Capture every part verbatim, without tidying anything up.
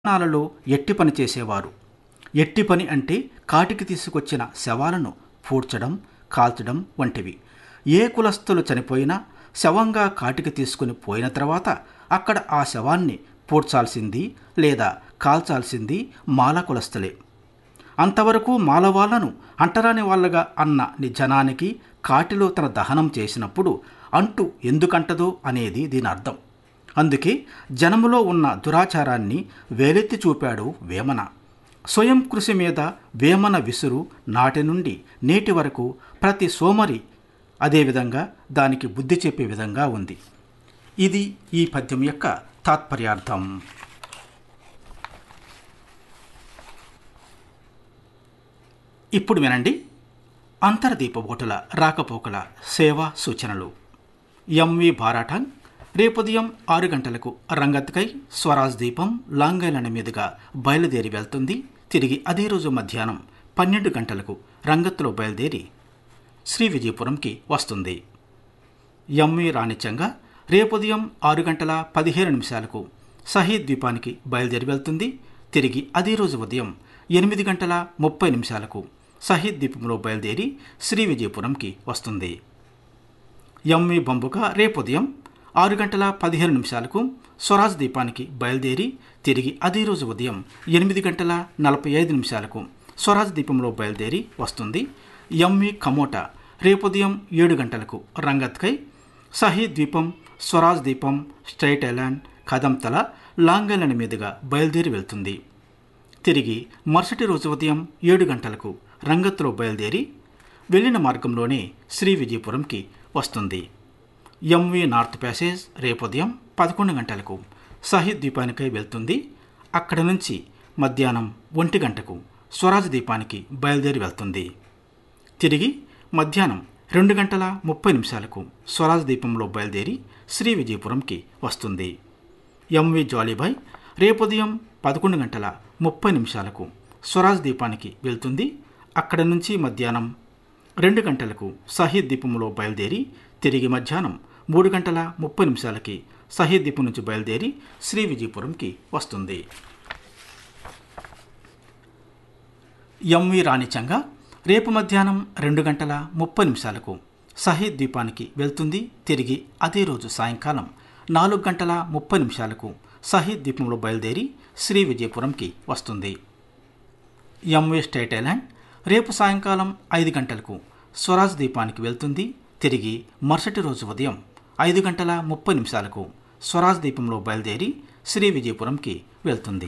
నాలలో ఎట్టి పని చేసేవారు. ఎట్టి పని అంటే కాటికి తీసుకొచ్చిన శవాలను పూడ్చడం, కాల్చడం వంటివి. ఏ కులస్తులు చనిపోయినా శవంగా కాటికి తీసుకుని పోయిన తర్వాత అక్కడ ఆ శవాన్ని పూడ్చాల్సింది లేదా కాల్చాల్సింది మాల కులస్తులే. అంతవరకు మాల వాళ్ళను అంటరాని వాళ్ళగా అన్న జనానికి కాటిలో తన దహనం చేసినప్పుడు అంటు ఎందుకంటదో అనేది దీని అర్థం. అందుకే జనములో ఉన్న దురాచారాన్ని వేలెత్తి చూపాడు వేమన. స్వయం కృషి మీద వేమన విసురు నాటి నుండి నేటి వరకు ప్రతి సోమరి అదేవిధంగా దానికి బుద్ధి చెప్పే విధంగా ఉంది. ఇది ఈ పద్యం యొక్క తాత్పర్యార్థం. ఇప్పుడు వినండి అంతర్దీపబోటుల రాకపోకల సేవా సూచనలు. ఎంవి బారాటాంగ్ రేపు ఉదయం ఆరు గంటలకు రంగత్కై స్వరాజ్ దీపం లాంగైలన మీదుగా బయలుదేరి వెళ్తుంది. తిరిగి అదే రోజు మధ్యాహ్నం పన్నెండు గంటలకు రంగత్లో బయలుదేరి శ్రీ విజయపురంకి వస్తుంది. ఎంవి రాణిత్యంగా రేపు ఉదయం ఆరు గంటల పదిహేను నిమిషాలకు షహీద్ ద్వీపానికి బయలుదేరి వెళ్తుంది. తిరిగి అదే రోజు ఉదయం ఎనిమిది గంటల ముప్పై నిమిషాలకు షహీద్ ద్వీపంలో బయలుదేరి శ్రీ విజయపురంకి వస్తుంది. ఎంవి బంబుగా రేపు ఉదయం ఆరు గంటల పదిహేను నిమిషాలకు స్వరాజ్ ద్వీపానికి బయలుదేరి తిరిగి అదే రోజు ఉదయం ఎనిమిది గంటల నలభై ఐదు నిమిషాలకు స్వరాజ్ ద్వీపంలో బయలుదేరి వస్తుంది. ఎంవి కమోటా రేపు ఉదయం ఏడు గంటలకు రంగత్కై షహీద్ ద్వీపం, స్వరాజ్ ద్వీపం, స్ట్రైట్ ఐలాండ్, కదంతల, లాంగ్ ఐలాండ్ మీదుగా బయలుదేరి వెళ్తుంది. తిరిగి మరుసటి రోజు ఉదయం ఏడు గంటలకు రంగత్లో బయలుదేరి వెళ్ళిన మార్గంలోనే శ్రీ విజయపురంకి వస్తుంది. ఎంవి నార్త్ ప్యాసేజ్ రేపు ఉదయం పదకొండు గంటలకు షహీద్ ద్వీపానికై వెళ్తుంది. అక్కడ నుంచి మధ్యాహ్నం ఒంటి గంటకు స్వరాజ్ ద్వీపానికి బయలుదేరి వెళ్తుంది. తిరిగి మధ్యాహ్నం రెండు గంటల ముప్పై నిమిషాలకు స్వరాజ్ ద్వీపంలో బయలుదేరి శ్రీ విజయపురంకి వస్తుంది. ఎంవి జాలీబాయ్ రేపు ఉదయం పదకొండు గంటల ముప్పై నిమిషాలకు స్వరాజ్ ద్వీపానికి వెళ్తుంది. అక్కడ నుంచి మధ్యాహ్నం రెండు గంటలకు షహీద్ ద్వీపంలో బయలుదేరి తిరిగి మధ్యాహ్నం మూడు గంటల ముప్పై నిమిషాలకి షహీద్ ద్వీపం నుంచి బయలుదేరి శ్రీ విజయపురంకి వస్తుంది. ఎంవి రాణిచంగా రేపు మధ్యాహ్నం రెండు గంటల ముప్పై నిమిషాలకు షహీద్ ద్వీపానికి వెళ్తుంది. తిరిగి అదే రోజు సాయంకాలం నాలుగు గంటల ముప్పై నిమిషాలకు షహీద్ ద్వీపంలో బయలుదేరి శ్రీ విజయపురంకి వస్తుంది. ఎంవి స్ట్రైట్ ఐలాండ్ రేపు సాయంకాలం ఐదు గంటలకు స్వరాజ్ ద్వీపానికి వెళ్తుంది. తిరిగి మరుసటి రోజు ఉదయం ఐదు గంటల ముప్పై నిమిషాలకు స్వరాజ్ ద్వీపంలో బయలుదేరి శ్రీ విజయపురంకి వెళ్తుంది.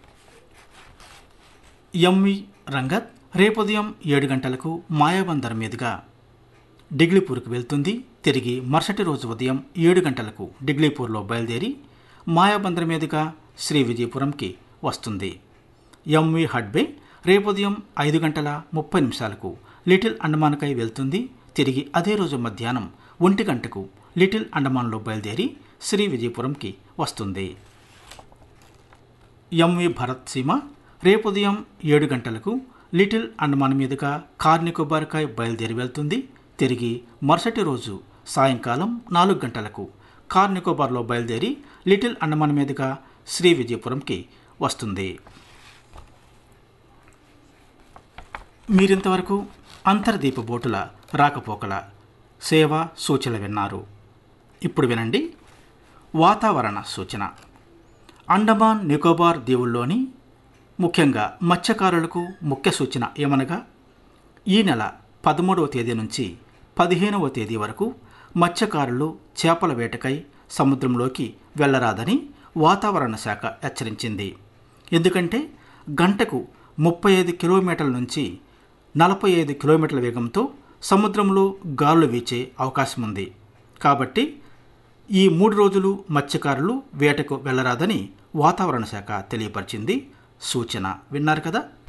ఎంవి రంగత్ రేపు ఉదయం ఏడు గంటలకు మాయాబందర్ మీదుగా డిగ్లీపూర్కి వెళ్తుంది. తిరిగి మరుసటి రోజు ఉదయం ఏడు గంటలకు డిగ్లీపూర్లో బయలుదేరి మాయాబందర్ మీదుగా శ్రీ విజయపురంకి వస్తుంది. ఎంవి హడ్బే రేపు ఉదయం ఐదు గంటల ముప్పై నిమిషాలకు లిటిల్ అండమాన్కై వెళ్తుంది. తిరిగి అదే రోజు మధ్యాహ్నం ఒంటి గంటకు లిటిల్ అండమాన్లో బయలుదేరి శ్రీ విజయపురంకి వస్తుంది. ఎంవి భరత్ సీమ రేపు ఉదయం ఏడు గంటలకు లిటిల్ అండమాన్ మీదుగా కార్ నికోబార్కై బయలుదేరి వెళ్తుంది. తిరిగి మరుసటి రోజు సాయంకాలం నాలుగు గంటలకు కార్ నికోబార్లో బయలుదేరి లిటిల్ అండమాన్ మీదుగా శ్రీ విజయపురంకి వస్తుంది. మీరింతవరకు అంతర్దీప బోటుల రాకపోకల సేవా సూచనలు విన్నారు. ఇప్పుడు వినండి వాతావరణ సూచన. అండమాన్ నికోబార్ దీవుల్లోని ముఖ్యంగా మత్స్యకారులకు ముఖ్య సూచన ఏమనగా ఈ నెల పదమూడవ తేదీ నుంచి పదిహేనవ తేదీ వరకు మత్స్యకారులు చేపల వేటకై సముద్రంలోకి వెళ్ళరాదని వాతావరణ శాఖ హెచ్చరించింది. ఎందుకంటే గంటకు ముప్పై ఐదు కిలోమీటర్ల నుంచి నలభై ఐదు కిలోమీటర్ల వేగంతో సముద్రంలో గాలులు వీచే అవకాశం ఉంది. కాబట్టి ఈ మూడు రోజులు మత్స్యకారులు వేటకు వెళ్ళరాదని వాతావరణ శాఖ తెలియపరిచింది. సూచన విన్నారు కదా.